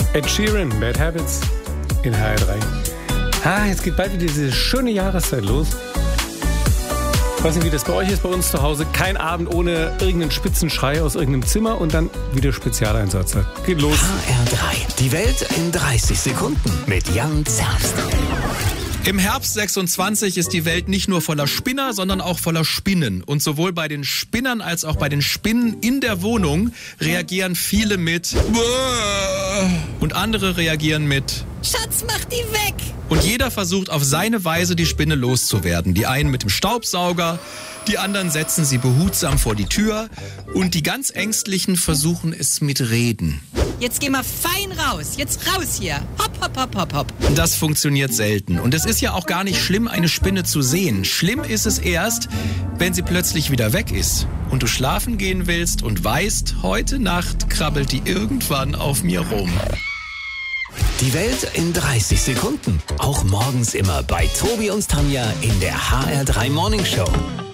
Ed Sheeran, Bad Habits in HR3. Jetzt geht bald wieder diese schöne Jahreszeit los. Ich weiß nicht, wie das bei euch ist, bei uns zu Hause. Kein Abend ohne irgendeinen Spitzenschrei aus irgendeinem Zimmer und dann wieder Spezialeinsatz. Geht los. HR3, die Welt in 30 Sekunden mit Jan Zerbst. Im Herbst 26 ist die Welt nicht nur voller Spinner, sondern auch voller Spinnen. Und sowohl bei den Spinnern als auch bei den Spinnen in der Wohnung reagieren viele mit und andere reagieren mit Schatz, mach die weg! Und jeder versucht auf seine Weise, die Spinne loszuwerden. Die einen mit dem Staubsauger, die anderen setzen sie behutsam vor die Tür und die ganz Ängstlichen versuchen es mit Reden. Jetzt geh mal fein raus. Jetzt raus hier. Hopp, hopp, hopp, hopp, hopp. Das funktioniert selten. Und es ist ja auch gar nicht schlimm, eine Spinne zu sehen. Schlimm ist es erst, wenn sie plötzlich wieder weg ist. Und du schlafen gehen willst und weißt, heute Nacht krabbelt die irgendwann auf mir rum. Die Welt in 30 Sekunden. Auch morgens immer bei Tobi und Tanja in der HR3 Morning Show.